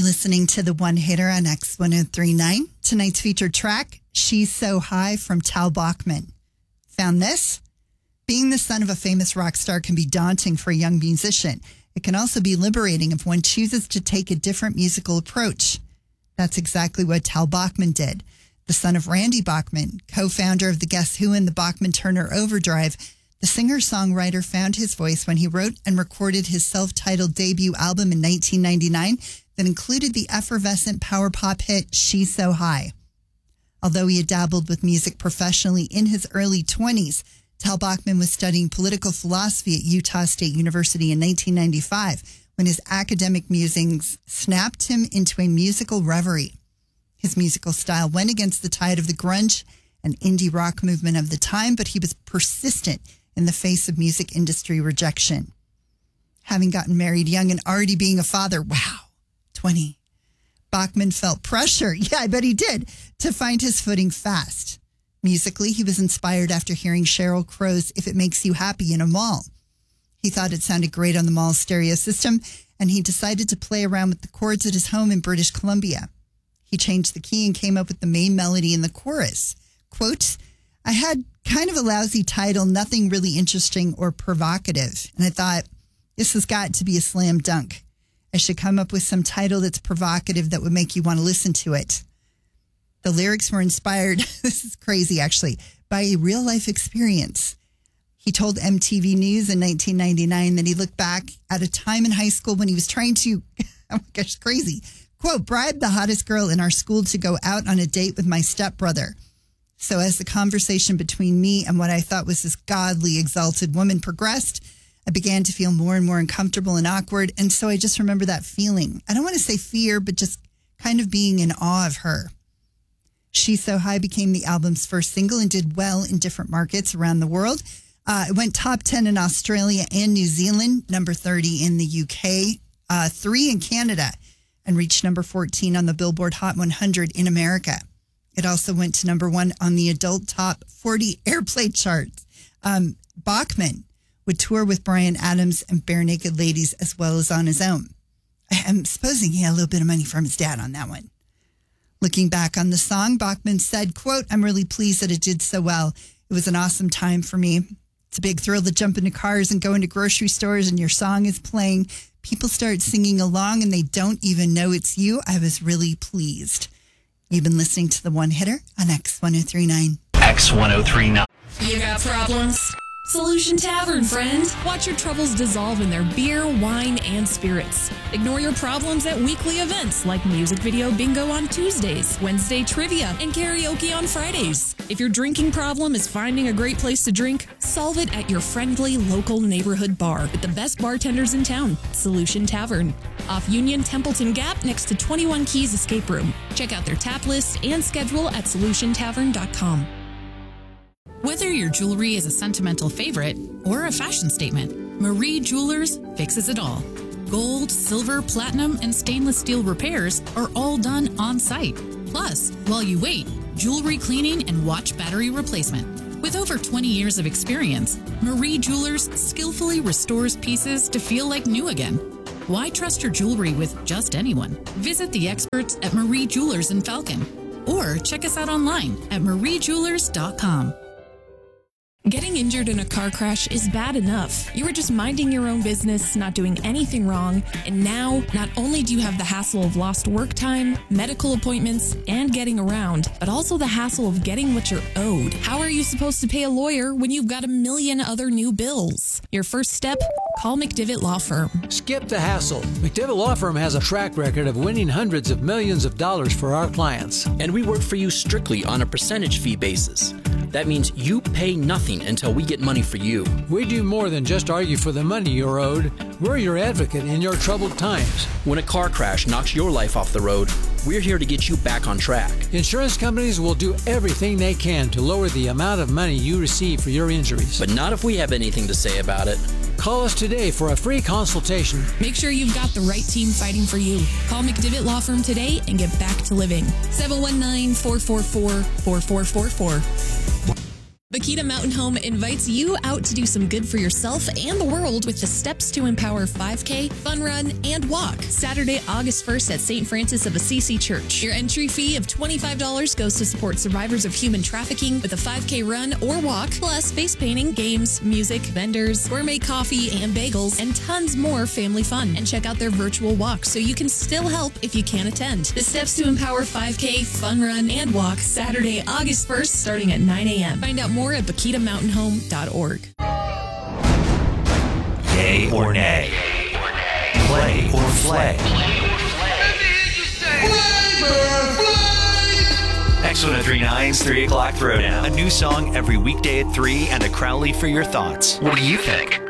listening to the One Hitter on X1039. Tonight's featured track, She's So High from Tal Bachman. Found this? Being the son of a famous rock star can be daunting for a young musician. It can also be liberating if one chooses to take a different musical approach. That's exactly what Tal Bachman did. The son of Randy Bachman, co-founder of the Guess Who and the Bachman-Turner Overdrive, the singer-songwriter found his voice when he wrote and recorded his self-titled debut album in 1999 that included the effervescent power pop hit She's So High. Although he had dabbled with music professionally in his early 20s, Tal Bachman was studying political philosophy at Utah State University in 1995 when his academic musings snapped him into a musical reverie. His musical style went against the tide of the grunge and indie rock movement of the time, but he was persistent in the face of music industry rejection. Having gotten married young and already being a father, 20, Bachman felt pressure, I bet he did, to find his footing fast. Musically, he was inspired after hearing Sheryl Crow's If It Makes You Happy in a mall. He thought it sounded great on the mall stereo system, and he decided to play around with the chords at his home in British Columbia. He changed the key and came up with the main melody in the chorus. Quote, I had kind of a lousy title, nothing really interesting or provocative. And I thought, this has got to be a slam dunk. I should come up with some title that's provocative that would make you want to listen to it. The lyrics were inspired, this is crazy actually, by a real life experience. He told MTV News in 1999 that he looked back at a time in high school when he was trying to, oh my gosh, crazy, quote, bribe the hottest girl in our school to go out on a date with my stepbrother. So as the conversation between me and what I thought was this godly, exalted woman progressed, I began to feel more and more uncomfortable and awkward. And so I just remember that feeling. I don't want to say fear, but just kind of being in awe of her. She's So High became the album's first single and did well in different markets around the world. It went top 10 in Australia and New Zealand, number 30 in the UK, 3 in Canada, and reached number 14 on the Billboard Hot 100 in America. It also went to number 1 on the adult top 40 airplay charts. Bachman would tour with Bryan Adams and Bare Naked Ladies as well as on his own. I'm supposing he had a little bit of money from his dad on that one. Looking back on the song, Bachman said, quote, I'm really pleased that it did so well. It was an awesome time for me. It's a big thrill to jump into cars and go into grocery stores and your song is playing. People start singing along and they don't even know it's you. I was really pleased. You've been listening to The One Hitter on X1039. X1039. You got problems? Solution Tavern, friend. Watch your troubles dissolve in their beer, wine, and spirits. Ignore your problems at weekly events like music video bingo on Tuesdays, Wednesday trivia, and karaoke on Fridays. If your drinking problem is finding a great place to drink, solve it at your friendly local neighborhood bar with the best bartenders in town, Solution Tavern. Off Union Templeton Gap next to 21 Keys Escape Room. Check out their tap list and schedule at solutiontavern.com. Whether your jewelry is a sentimental favorite or a fashion statement, Marie Jewelers fixes it all. Gold, silver, platinum, and stainless steel repairs are all done on site. Plus, while you wait, jewelry cleaning and watch battery replacement. With over 20 years of experience, Marie Jewelers skillfully restores pieces to feel like new again. Why trust your jewelry with just anyone? Visit the experts at Marie Jewelers in Falcon or check us out online at mariejewelers.com. Getting injured in a car crash is bad enough. You were just minding your own business, not doing anything wrong, and now not only do you have the hassle of lost work time, medical appointments, and getting around, but also the hassle of getting what you're owed. How are you supposed to pay a lawyer when you've got a million other new bills? Your first step? Call McDivitt Law Firm. Skip the hassle. McDivitt Law Firm has a track record of winning hundreds of millions of dollars for our clients. And we work for you strictly on a percentage fee basis. That means you pay nothing until we get money for you. We do more than just argue for the money you're owed. We're your advocate in your troubled times. When a car crash knocks your life off the road, we're here to get you back on track. Insurance companies will do everything they can to lower the amount of money you receive for your injuries. But not if we have anything to say about it. Call us today for a free consultation. Make sure you've got the right team fighting for you. Call McDivitt Law Firm today and get back to living. 719-444-4444. Bakita Mountain Home invites you out to do some good for yourself and the world with the Steps to Empower 5K, Fun Run, and Walk. Saturday, August 1st at St. Francis of Assisi Church. Your entry fee of $25 goes to support survivors of human trafficking with a 5K run or walk, plus face painting, games, music, vendors, gourmet coffee and bagels, and tons more family fun. And check out their virtual walk so you can still help if you can't attend. The Steps to Empower 5K, Fun Run, and Walk, Saturday, August 1st, starting at 9 a.m. Find out more at BakitaMountainHome.org. Yay or nay? Play or flay? X1039's 3 o'clock throwdown. A new song every weekday at 3 and a Crowley for your thoughts. What do you think?